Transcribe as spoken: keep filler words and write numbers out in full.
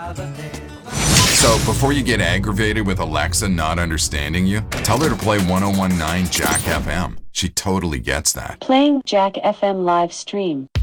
So before you get aggravated with Alexa not understanding you, tell her to play one oh one point nine Jack F M. She totally gets that. Playing Jack F M live stream.